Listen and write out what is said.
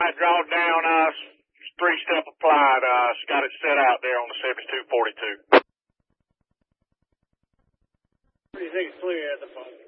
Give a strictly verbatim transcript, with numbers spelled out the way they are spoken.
I draw down, uh, three-step applied, uh, got it set out there on the seventy-two forty-two. What do you think is clear at the phone?